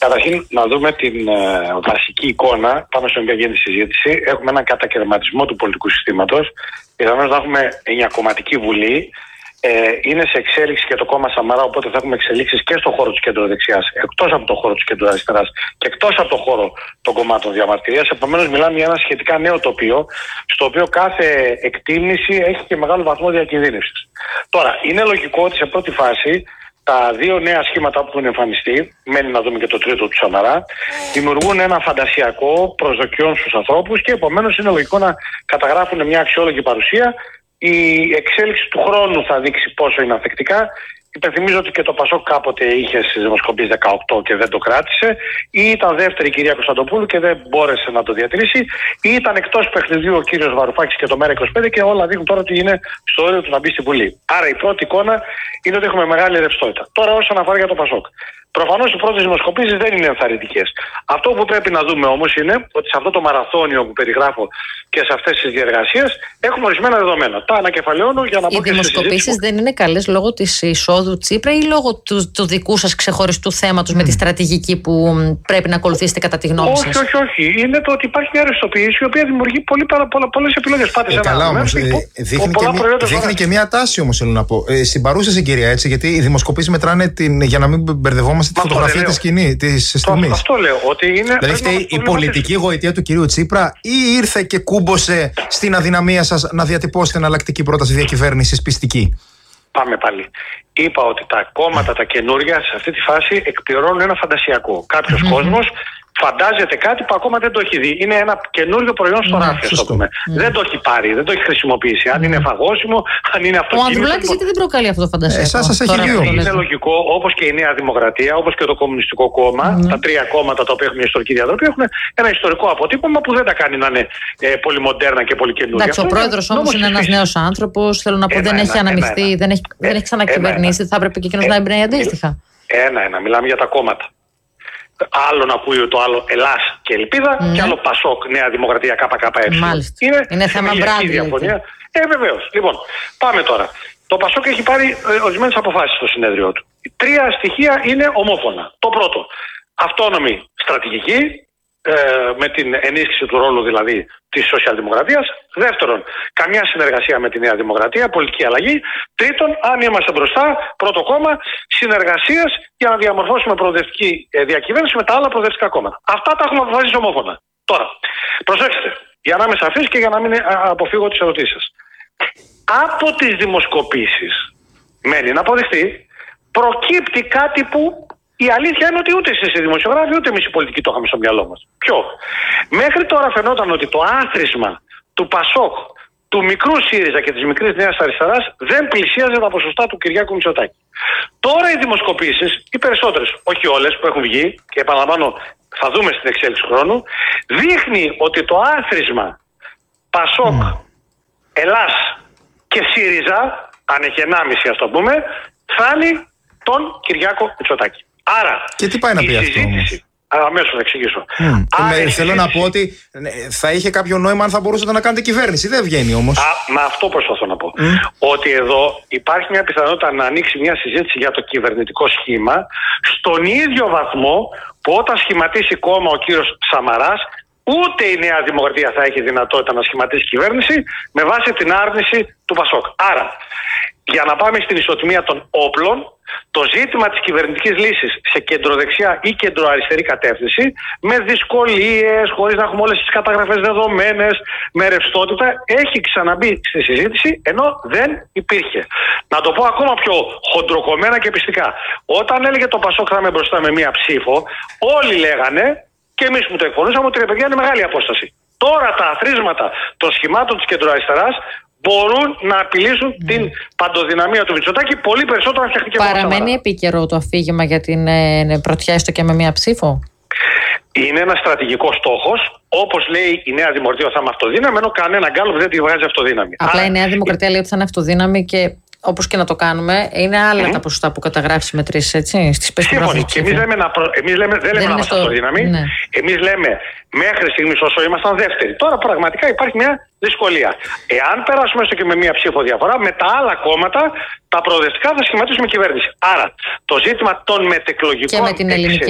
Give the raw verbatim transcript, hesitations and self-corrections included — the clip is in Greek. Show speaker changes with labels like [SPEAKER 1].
[SPEAKER 1] Καταρχήν, να δούμε την ε, βασική εικόνα πάνω στην οποία γίνεται η συζήτηση. Έχουμε έναν κατακαιρματισμό του πολιτικού συστήματος. Πιθανώς να έχουμε εννιακομματική βουλή. Ε, είναι σε εξέλιξη και το κόμμα Σαμαρά, οπότε θα έχουμε εξελίξεις και στον χώρο της κεντροδεξιάς, εκτός από το χώρο της κεντροαριστεράς και εκτός από το χώρο των κομμάτων διαμαρτυρίας. Επομένως, μιλάμε για ένα σχετικά νέο τοπίο, στο οποίο κάθε εκτίμηση έχει και μεγάλο βαθμό διακινδύνευσης. Τώρα, είναι λογικό ότι σε πρώτη φάση τα δύο νέα σχήματα που έχουν εμφανιστεί, μένει να δούμε και το τρίτο του Σαμαρά, δημιουργούν ένα φαντασιακό προσδοκιών στους ανθρώπους και επομένως είναι λογικό να καταγράφουν μια αξιόλογη παρουσία. Η εξέλιξη του χρόνου θα δείξει πόσο είναι ανθεκτικά. Υπενθυμίζω ότι και το Πασόκ κάποτε είχε στις δημοσκοπήσεις δεκαοκτώ και δεν το κράτησε, ή ήταν δεύτερη η κυρία Κωνσταντοπούλου και δεν μπόρεσε να το διατηρήσει, ή ήταν εκτός παιχνιδιού ο κύριος Βαρουφάκης και το ΜΕΡΑ είκοσι πέντε και όλα δείχνουν τώρα ότι είναι στο όριο του να μπει στη Βουλή. Άρα η πρώτη εικόνα είναι ότι έχουμε μεγάλη ρευστότητα. Τώρα, όσον αφορά για το Πασόκ. Προφανώς οι πρώτες δημοσκοπήσεις δεν είναι ενθαρρυντικές. Αυτό που πρέπει να δούμε όμως είναι ότι σε αυτό το μαραθώνιο που περιγράφω και σε αυτές τις διεργασίες έχουμε ορισμένα δεδομένα. Τα ανακεφαλαιώνω για να πω.
[SPEAKER 2] Οι δημοσκοπήσεις δεν είναι καλές λόγω της εισόδου Τσίπρα ή λόγω του, του δικού σας ξεχωριστού θέματος mm. με τη στρατηγική που πρέπει να ακολουθήσετε κατά τη γνώμη
[SPEAKER 1] όχι,
[SPEAKER 2] σας?
[SPEAKER 1] Όχι, όχι, όχι. Είναι το ότι υπάρχει μια ρευστοποίηση η οποία δημιουργεί πολύ, πολλές επιλογές. Πάτε
[SPEAKER 3] ε,
[SPEAKER 1] σε ένα
[SPEAKER 3] καλά, όμως, ε, δείχνει, και, μια, δείχνει και μια τάση όμως, θέλω να πω. Ε, στην παρούσα συγκυρία, έτσι, γιατί οι δημοσκοπήσεις μετράνε την, για να μην μπερδευόμαστε τη φωτογραφία της σκηνή, της στιγμής.
[SPEAKER 1] Αυτό λέω. Ότι είναι,
[SPEAKER 3] δηλαδή φταίει η πολιτική γοητεία του κυρίου Τσίπρα ή ήρθε και κούμποσε στην αδυναμία σας να διατυπώσετε εναλλακτική πρόταση διακυβέρνησης πιστική?
[SPEAKER 1] Πάμε πάλι. Είπα ότι τα κόμματα, τα καινούρια, σε αυτή τη φάση εκπληρώνουν ένα φαντασιακό. Κάποιος mm-hmm. κόσμος φαντάζεται κάτι που ακόμα δεν το έχει δει. Είναι ένα καινούριο προϊόν στο ράφι, ας το πούμε. Mm. Δεν το έχει πάρει, δεν το έχει χρησιμοποιήσει. Αν mm. είναι φαγόσιμο, αν είναι αυτοκίνητο.
[SPEAKER 2] Ο Ανδρουλάκης γιατί δεν προκαλεί αυτό το φαντασιακό?
[SPEAKER 3] Εσάς σας έχει λίγο.
[SPEAKER 1] Είναι λογικό, όπως και η Νέα Δημοκρατία, όπως και το Κομμουνιστικό Κόμμα, mm. τα τρία κόμματα τα οποία έχουν μια ιστορική διαδρομή, έχουν ένα ιστορικό αποτύπωμα που δεν τα κάνει να είναι ε, πολύ μοντέρνα και πολύ καινούργια.
[SPEAKER 2] Εντάξει, ο πρόεδρος όμως είναι ένας νέος άνθρωπος. Θέλω να πω, δεν έχει αναμειχθεί, δεν έχει ξανακυβερνήσει. Θα έπρεπε και εκείνος να εμπνέει αντίστοιχα.
[SPEAKER 1] Ένα-ένα. Μιλάμε για τα κόμματα. Άλλο να ακούει το άλλο Ελλάς και Ελπίδα mm. και άλλο Πασόκ, Νέα Δημοκρατία, ΚΚΕ.
[SPEAKER 2] Είναι, είναι θέμα μπράντι.
[SPEAKER 1] διαφωνία. Ε, βεβαίως. Λοιπόν, πάμε τώρα. Το Πασόκ έχει πάρει ε, ορισμένες αποφάσεις στο συνέδριό του. Τρία στοιχεία είναι ομόφωνα. Το πρώτο, αυτόνομη στρατηγική, ε, με την ενίσχυση του ρόλου δηλαδή της σοσιαλδημοκρατίας. Δεύτερον, καμιά συνεργασία με τη Νέα Δημοκρατία, πολιτική αλλαγή. Τρίτον, αν είμαστε μπροστά, πρώτο κόμμα, συνεργασίας για να διαμορφώσουμε προοδευτική διακυβέρνηση με τα άλλα προοδευτικά κόμματα. Αυτά τα έχουμε αποφασίσει ομόφωνα. Τώρα, προσέξτε, για να είμαι σαφής και για να μην αποφύγω τις ερωτήσεις σας. Από τις δημοσκοπήσεις, μένει να αποδειχτεί, προκύπτει κάτι που η αλήθεια είναι ότι ούτε εσείς οι δημοσιογράφοι ούτε εμείς οι πολιτικοί το είχαμε στο μυαλό μας. Ποιο? Μέχρι τώρα φαινόταν ότι το άθροισμα του Πασόκ, του μικρού ΣΥΡΙΖΑ και της μικρής Νέας Αριστεράς δεν πλησίαζε τα ποσοστά του Κυριάκου Μητσοτάκη. Τώρα οι δημοσκοπήσεις, οι περισσότερες, όχι όλες που έχουν βγει, και επαναλαμβάνω θα δούμε στην εξέλιξη χρόνου, δείχνει ότι το άθροισμα Πασόκ, mm. Ελλάς και ΣΥΡΙΖΑ, αν έχει ενάμιση ας το πούμε, φτάνει τον Κυριάκο Μητσοτάκη. Άρα,
[SPEAKER 3] και τι πάει να πει αυτό όμως?
[SPEAKER 1] Αμέσως να εξηγήσω.
[SPEAKER 3] Mm. Άρα, με, συζήτηση... Θέλω να πω ότι θα είχε κάποιο νόημα αν θα μπορούσατε να κάνετε κυβέρνηση. Δεν βγαίνει όμως.
[SPEAKER 1] Α, με αυτό προσπαθώ να πω. Mm. Ότι εδώ υπάρχει μια πιθανότητα να ανοίξει μια συζήτηση για το κυβερνητικό σχήμα στον ίδιο βαθμό που όταν σχηματίσει κόμμα ο κύριος Σαμαράς, ούτε η Νέα Δημοκρατία θα έχει δυνατότητα να σχηματίσει κυβέρνηση με βάση την άρνηση του Πασόκ. Άρα, για να πάμε στην ισοτιμία των όπλων, το ζήτημα της κυβερνητικής λύσης σε κεντροδεξιά ή κεντροαριστερή κατεύθυνση, με δυσκολίες, χωρίς να έχουμε όλες τις καταγραφές δεδομένες, με ρευστότητα, έχει ξαναμπεί στη συζήτηση, ενώ δεν υπήρχε. Να το πω ακόμα πιο χοντροκομμένα και πιστικά. Όταν έλεγε το Πασόκ θα είμαι μπροστά με μία ψήφο, όλοι λέγανε, και εμείς που το εκφωνούσαμε, ότι ρε παιδιά είναι μεγάλη απόσταση. Τώρα τα αθροίσματα των σχημάτων της κεντροαριστεράς μπορούν να απειλήσουν mm. την παντοδυναμία του Μητσοτάκη πολύ περισσότερο αν φτιαχτεί και μόνο.
[SPEAKER 2] Παραμένει επίκαιρο το αφήγημα για την ε, πρωτιά έστω και με μία ψήφο?
[SPEAKER 1] Είναι ένας στρατηγικός στόχος. Όπως λέει η Νέα Δημοκρατία θα είμαι αυτοδύναμη, ενώ κανένα γκάλωπ δεν τη βγάζει αυτοδύναμη.
[SPEAKER 2] Απλά Άρα... η Νέα Δημοκρατία λέει ότι θα είναι αυτοδύναμη και όπως και να το κάνουμε, είναι άλλα mm. τα ποσοστά που καταγράφει με τρεις, έτσι. Στις
[SPEAKER 1] Σύμφωνοι. Και εμείς λέμε, προ... εμείς λέμε δεν, δεν λέμε να είμαστε στο... αυτοδύναμοι. Ναι. Εμείς λέμε μέχρι στιγμής όσο ήμασταν δεύτεροι. Τώρα πραγματικά υπάρχει μια δυσκολία. Εάν περάσουμε έστω και με μία ψήφο διαφορά, με τα άλλα κόμματα, τα προοδευτικά θα σχηματίσουμε κυβέρνηση. Άρα το ζήτημα των μετεκλογικών.
[SPEAKER 2] Και με την ελληνική